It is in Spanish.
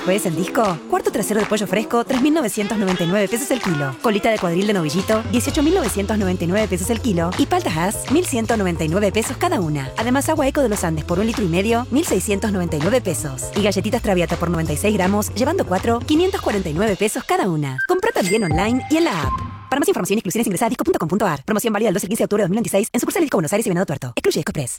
después, en disco, cuarto trasero de pollo fresco, 3.999 pesos el kilo. Colita de cuadril de novillito, 18.999 pesos el kilo. Y paltas Hass, 1.199 pesos cada una. Además, agua Eco de los Andes por 1,5 litros, 1.699 pesos. Y galletitas Traviata por 96 gramos, llevando 4, 549 pesos cada una. Compra también online y en la app. Para más información y exclusiones ingresa a disco.com.ar. Promoción válida el 12 al 15 de octubre de 2026 en sucursal Disco Buenos Aires y Venado Tuerto. Excluye Disco Express.